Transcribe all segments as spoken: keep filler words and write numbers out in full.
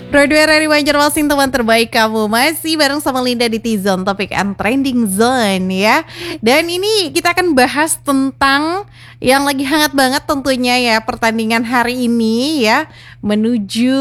Pro dua dari Banjarmasin, teman terbaik kamu. Masih bareng sama Linda di T-Zone Topic and Trending Zone ya. Dan ini kita akan bahas tentang yang lagi hangat banget tentunya ya, pertandingan hari ini ya, menuju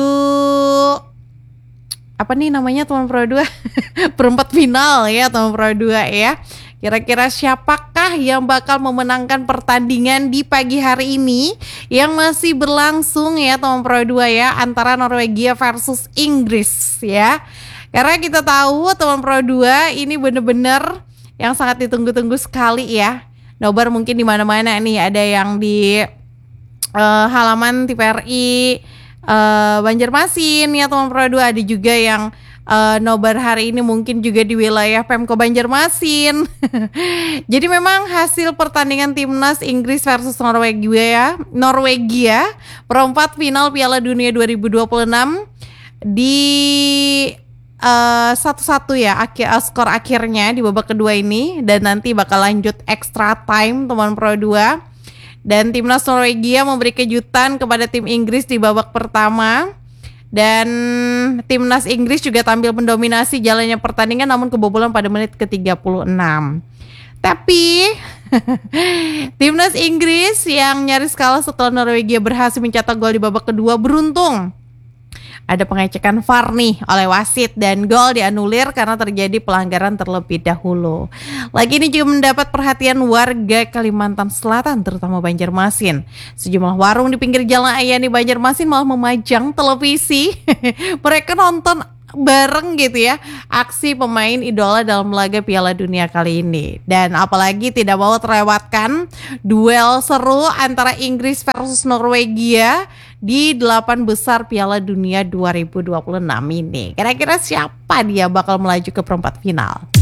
apa nih namanya teman Pro dua? Perempat final ya teman Pro dua ya. Kira-kira siapakah yang bakal memenangkan pertandingan di pagi hari ini yang masih berlangsung ya teman Pro dua ya, antara Norwegia versus Inggris ya. Karena kita tahu teman Pro dua ini bener-bener yang sangat ditunggu-tunggu sekali ya. Nobar mungkin di mana-mana nih, ada yang di uh, halaman T V R I uh, Banjarmasin ya teman Pro dua, ada juga yang Uh, nobar hari ini mungkin juga di wilayah Pemko Banjarmasin. Jadi memang hasil pertandingan timnas Inggris versus Norwegia ya, Norwegia perempat final Piala Dunia dua ribu dua puluh enam di uh, satu-satu ya akhir, uh, skor akhirnya di babak kedua ini, dan nanti bakal lanjut extra time teman Pro dua. Dan timnas Norwegia memberi kejutan kepada tim Inggris di babak pertama. Dan timnas Inggris juga tampil mendominasi jalannya pertandingan, namun kebobolan pada menit ke tiga puluh enam. Tapi timnas Inggris yang nyaris kalah setelah Norwegia berhasil mencetak gol di babak kedua, beruntung ada pengecekan V A R nih oleh wasit dan gol dianulir karena terjadi pelanggaran terlebih dahulu. Lagi ini juga mendapat perhatian warga Kalimantan Selatan, terutama Banjarmasin. Sejumlah warung di pinggir jalan Ayan di Banjarmasin malah memajang televisi. Mereka nonton bareng gitu ya aksi pemain idola dalam laga Piala Dunia kali ini. Dan apalagi tidak mau terlewatkan duel seru antara Inggris versus Norwegia di delapan besar Piala Dunia dua ribu dua puluh enam ini. Kira-kira siapa dia bakal melaju ke perempat final?